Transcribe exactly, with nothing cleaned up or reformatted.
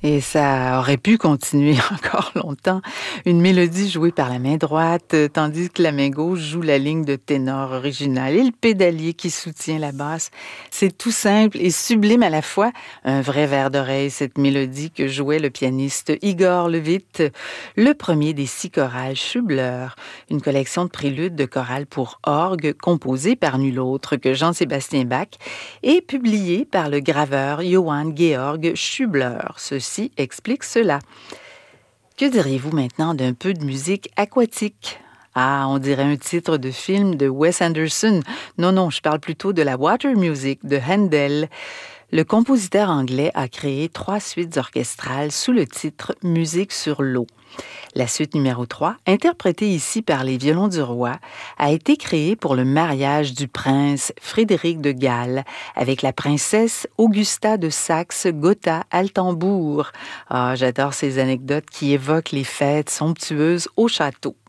Et ça aurait pu continuer encore longtemps. Une mélodie jouée par la main droite, tandis que la main gauche joue la ligne de ténor originale et le pédalier qui soutient la basse. C'est tout simple et sublime à la fois. Un vrai verre d'oreille, cette mélodie que jouait le pianiste Igor Levit, le premier des six chorales Schubler, une collection de préludes de chorales pour orgue composée par nul autre que Jean-Sébastien Bach et publiée par le graveur Johann Georg Schubler. Ceci explique cela. Que diriez-vous maintenant d'un peu de musique aquatique? Ah, on dirait un titre de film de Wes Anderson. Non, non, je parle plutôt de la water music de Handel. Le compositeur anglais a créé trois suites orchestrales sous le titre Musique sur l'eau. La suite numéro trois, interprétée ici par les violons du roi, a été créée pour le mariage du prince Frédéric de Galles avec la princesse Augusta de Saxe-Gotha-Altenbourg. Ah, j'adore ces anecdotes qui évoquent les fêtes somptueuses au château.